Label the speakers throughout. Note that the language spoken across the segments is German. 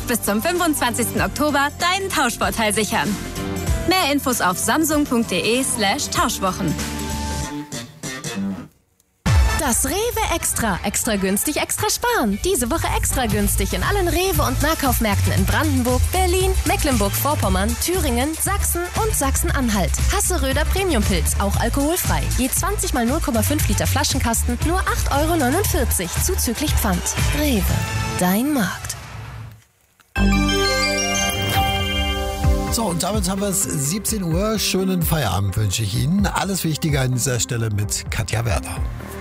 Speaker 1: Jetzt bis zum 25. Oktober deinen Tauschvorteil sichern. Mehr Infos auf samsung.de/Tauschwochen.
Speaker 2: Das Rewe Extra. Extra günstig, extra sparen. Diese Woche extra günstig in allen Rewe- und Nahkaufmärkten in Brandenburg, Berlin, Mecklenburg-Vorpommern, Thüringen, Sachsen und Sachsen-Anhalt. Hasseröder Premiumpilz, auch alkoholfrei. Je 20 mal 0,5 Liter Flaschenkasten, nur 8,49 € zuzüglich Pfand. Rewe, dein Markt.
Speaker 3: So, und damit haben wir es 17 Uhr. Schönen Feierabend wünsche ich Ihnen. Alles Wichtige an dieser Stelle mit Katja Werder.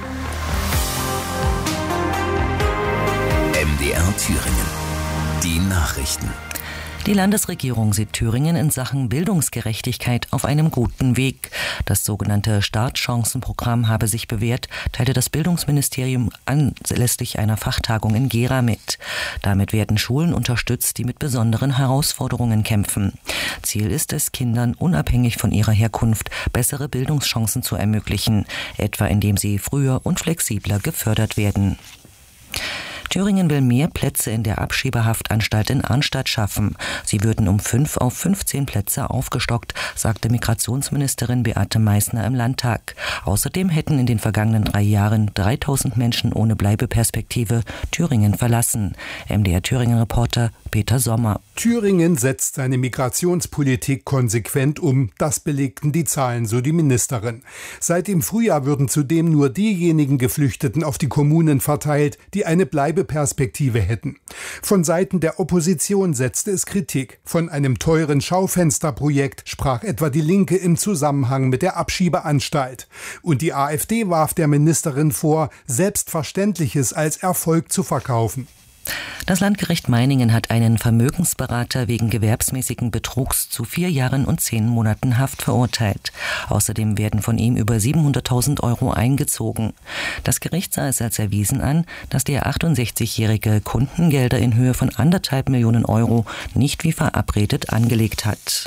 Speaker 4: MDR Thüringen. Die Nachrichten.
Speaker 5: Die Landesregierung sieht Thüringen in Sachen Bildungsgerechtigkeit auf einem guten Weg. Das sogenannte Startchancenprogramm habe sich bewährt, teilte das Bildungsministerium anlässlich einer Fachtagung in Gera mit. Damit werden Schulen unterstützt, die mit besonderen Herausforderungen kämpfen. Ziel ist es, Kindern unabhängig von ihrer Herkunft bessere Bildungschancen zu ermöglichen, etwa indem sie früher und flexibler gefördert werden. Thüringen will mehr Plätze in der Abschiebehaftanstalt in Arnstadt schaffen. Sie würden um 5 auf 15 Plätze aufgestockt, sagte Migrationsministerin Beate Meißner im Landtag. Außerdem hätten in den vergangenen 3 Jahren 3000 Menschen ohne Bleibeperspektive Thüringen verlassen. MDR-Thüringen-Reporter Peter Sommer.
Speaker 6: Thüringen setzt seine Migrationspolitik konsequent um. Das belegten die Zahlen, so die Ministerin. Seit dem Frühjahr würden zudem nur diejenigen Geflüchteten auf die Kommunen verteilt, die eine Bleibeperspektive hätten. Von Seiten der Opposition setzte es Kritik. Von einem teuren Schaufensterprojekt sprach etwa die Linke im Zusammenhang mit der Abschiebeanstalt. Und die AfD warf der Ministerin vor, Selbstverständliches als Erfolg zu verkaufen.
Speaker 5: Das Landgericht Meiningen hat einen Vermögensberater wegen gewerbsmäßigen Betrugs zu 4 Jahren und 10 Monaten Haft verurteilt. Außerdem werden von ihm über 700.000 € eingezogen. Das Gericht sah es als erwiesen an, dass der 68-Jährige Kundengelder in Höhe von 1,5 Millionen € nicht wie verabredet angelegt hat.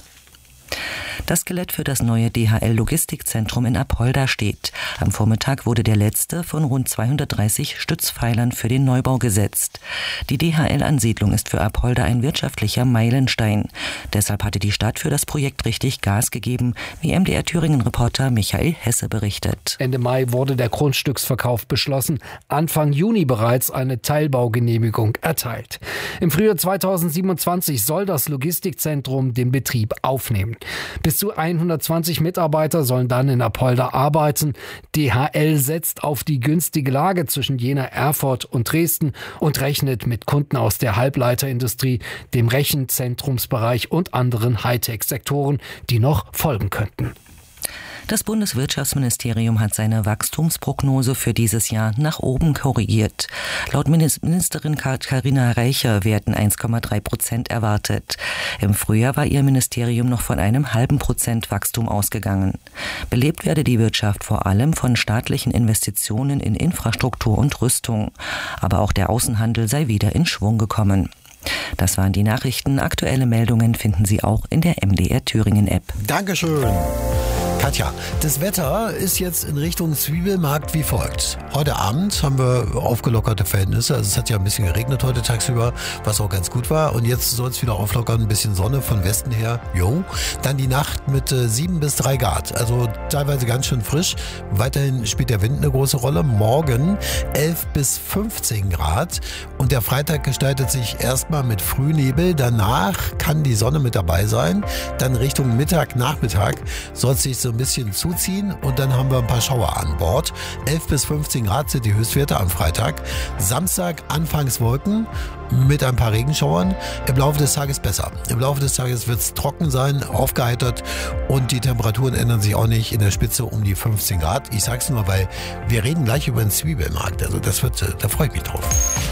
Speaker 5: Das Skelett für das neue DHL-Logistikzentrum in Apolda steht. Am Vormittag wurde der letzte von rund 230 Stützpfeilern für den Neubau gesetzt. Die DHL-Ansiedlung ist für Apolda ein wirtschaftlicher Meilenstein. Deshalb hatte die Stadt für das Projekt richtig Gas gegeben, wie MDR-Thüringen-Reporter Michael Hesse berichtet.
Speaker 7: Ende Mai wurde der Grundstücksverkauf beschlossen, Anfang Juni bereits eine Teilbaugenehmigung erteilt. Im Frühjahr 2027 soll das Logistikzentrum den Betrieb aufnehmen. Bis zu 120 Mitarbeiter sollen dann in Apolda arbeiten. DHL setzt auf die günstige Lage zwischen Jena, Erfurt und Dresden und rechnet mit Kunden aus der Halbleiterindustrie, dem Rechenzentrumsbereich und anderen Hightech-Sektoren, die noch folgen könnten.
Speaker 5: Das Bundeswirtschaftsministerium hat seine Wachstumsprognose für dieses Jahr nach oben korrigiert. Laut Ministerin Carina Reicher werden 1,3% erwartet. Im Frühjahr war ihr Ministerium noch von einem halben Prozent Wachstum ausgegangen. Belebt werde die Wirtschaft vor allem von staatlichen Investitionen in Infrastruktur und Rüstung. Aber auch der Außenhandel sei wieder in Schwung gekommen. Das waren die Nachrichten. Aktuelle Meldungen finden Sie auch in der MDR Thüringen App.
Speaker 3: Dankeschön. Katja, das Wetter ist jetzt in Richtung Zwiebelmarkt wie folgt. Heute Abend haben wir aufgelockerte Verhältnisse. Also es hat ja ein bisschen geregnet heute tagsüber, was auch ganz gut war. Und jetzt soll es wieder auflockern, ein bisschen Sonne von Westen her. Jo. Dann die Nacht mit 7 bis 3 Grad. Also teilweise ganz schön frisch. Weiterhin spielt der Wind eine große Rolle. Morgen 11 bis 15 Grad. Und der Freitag gestaltet sich erstmal mit Frühnebel. Danach kann die Sonne mit dabei sein. Dann Richtung Mittag, Nachmittag soll es sich so ein bisschen zuziehen und dann haben wir ein paar Schauer an Bord. 11 bis 15 Grad sind die Höchstwerte am Freitag. Samstag anfangs Wolken mit ein paar Regenschauern. Im Laufe des Tages besser. Im Laufe des Tages wird es trocken sein, aufgeheitert und die Temperaturen ändern sich auch nicht in der Spitze um die 15 Grad. Ich sag's nur, weil wir reden gleich über den Zwiebelmarkt. Also da freue ich mich drauf.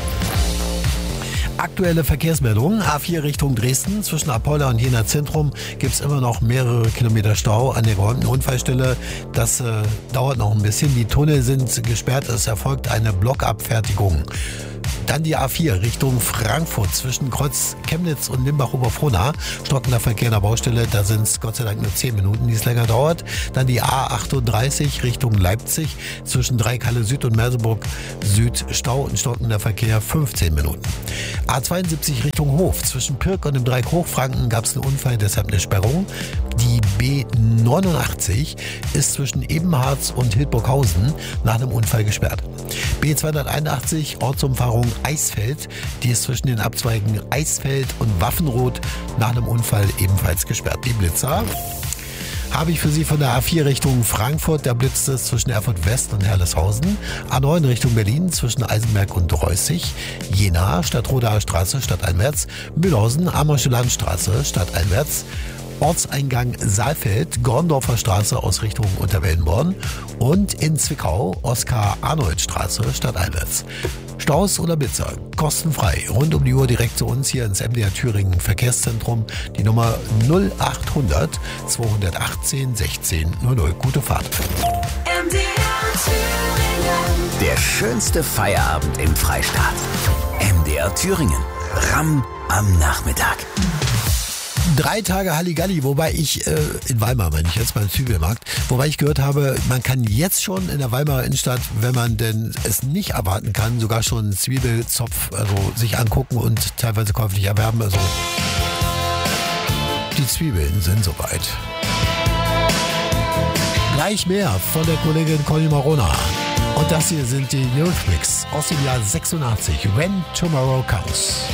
Speaker 3: Aktuelle Verkehrsmeldungen. A4 Richtung Dresden. Zwischen Apolda und Jena Zentrum gibt es immer noch mehrere Kilometer Stau an der geräumten Unfallstelle. Das dauert noch ein bisschen. Die Tunnel sind gesperrt. Es erfolgt eine Blockabfertigung. Dann die A4 Richtung Frankfurt zwischen Kreuz Chemnitz und Limbach-Oberfrohna. Stockender Verkehr in der Baustelle, da sind es Gott sei Dank nur 10 Minuten, die es länger dauert. Dann die A38 Richtung Leipzig zwischen Dreikalle Süd und Merseburg Süd. Stau und stockender Verkehr 15 Minuten. A72 Richtung Hof zwischen Pirk und dem Dreieck Hochfranken gab es einen Unfall, deshalb eine Sperrung. Die B89 ist zwischen Ebenharz und Hildburghausen nach einem Unfall gesperrt. B281 Ortsumfahrung Eisfeld, die ist zwischen den Abzweigen Eisfeld und Waffenrot nach einem Unfall ebenfalls gesperrt. Die Blitzer habe ich für Sie von der A4 Richtung Frankfurt. Da blitzt es zwischen Erfurt West und Herleshausen. A9 Richtung Berlin zwischen Eisenberg und Reußig. Jena, Stadtrodaer Straße, stadteinwärts. Mühlhausen, Amersche Landstraße, stadteinwärts. Ortseingang Saalfeld, Gorndorfer Straße aus Richtung Unterwellenborn. Und in Zwickau, Oskar-Arnold-Straße, stadteinwärts. Staus oder Blitzer, kostenfrei, rund um die Uhr direkt zu uns hier ins MDR Thüringen Verkehrszentrum. Die Nummer 0800 218 16 00. Gute Fahrt.
Speaker 4: MDR Thüringen. Der schönste Feierabend im Freistaat. MDR Thüringen. Ramm am Nachmittag.
Speaker 3: 3 Tage Halligalli, wobei ich, in Weimar meine ich jetzt, beim Zwiebelmarkt, wobei ich gehört habe, man kann jetzt schon in der Weimarer Innenstadt, wenn man denn es nicht erwarten kann, sogar schon einen Zwiebelzopf sich angucken und teilweise käuflich erwerben. Also die Zwiebeln sind soweit. Gleich mehr von der Kollegin Conny Marona. Und das hier sind die Eurythmics aus dem Jahr 86, When Tomorrow Comes.